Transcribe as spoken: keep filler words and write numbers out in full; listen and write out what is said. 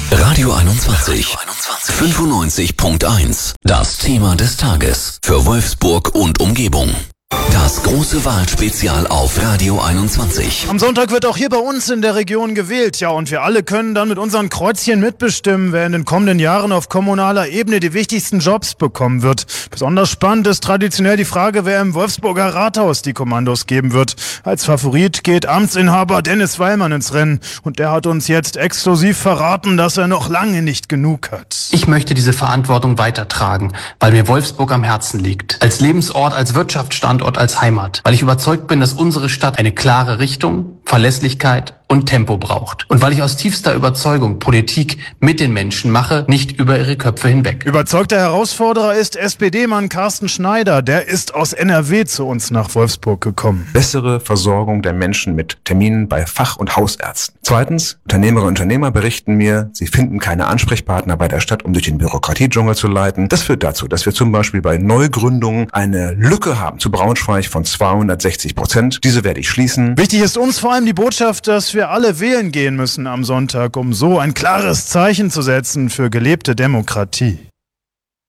Radio einundzwanzig, fünfundneunzig Punkt eins. Das Thema des Tages für Wolfsburg und Umgebung. Das große Wahlspezial auf Radio einundzwanzig. Am Sonntag wird auch hier bei uns in der Region gewählt. Ja, und wir alle können dann mit unseren Kreuzchen mitbestimmen, wer in den kommenden Jahren auf kommunaler Ebene die wichtigsten Jobs bekommen wird. Besonders spannend ist traditionell die Frage, wer im Wolfsburger Rathaus die Kommandos geben wird. Als Favorit geht Amtsinhaber Dennis Weilmann ins Rennen. Und der hat uns jetzt exklusiv verraten, dass er noch lange nicht genug hat. Ich möchte diese Verantwortung weitertragen, weil mir Wolfsburg am Herzen liegt. Als Lebensort, als Wirtschaftsstandort, als Heimat. Weil ich überzeugt bin, dass unsere Stadt eine klare Richtung, Verlässlichkeit und Tempo braucht. Und weil ich aus tiefster Überzeugung Politik mit den Menschen mache, nicht über ihre Köpfe hinweg. Überzeugter Herausforderer ist S P D-Mann Carsten Schneider. Der ist aus N R W zu uns nach Wolfsburg gekommen. Bessere Versorgung der Menschen mit Terminen bei Fach- und Hausärzten. Zweitens, Unternehmerinnen und Unternehmer berichten mir, sie finden keine Ansprechpartner bei der Stadt, um durch den Bürokratiedschungel zu leiten. Das führt dazu, dass wir zum Beispiel bei Neugründungen eine Lücke haben zu Braunschweig von zweihundertsechzig Prozent. Diese werde ich schließen. Wichtig ist uns vor allem die Botschaft, dass wir alle wählen gehen müssen am Sonntag, um so ein klares Zeichen zu setzen für gelebte Demokratie.